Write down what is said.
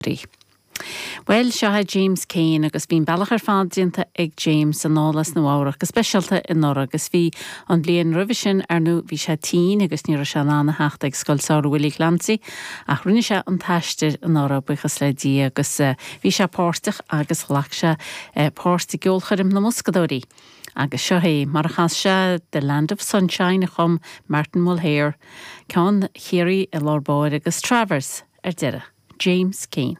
Well, seo ha James Kane agus bhín bailachar fádianta ag James an nálas na bhárach go speisialta in nora agus bhí an blian revision nú bhí sé 10 agus ní se nána heachta ag scoilsáir Willie Clancy ach rinne se an taisteir in nora buchas le dí agus bhí se páirteach agus lach se páirte geolcharim na muscadóí. Agus seo hé mar a chas se The Land of Sunshine a chum Martin Mulhare ceann chéirí i Lord Boyd agus Travers deire James Kane.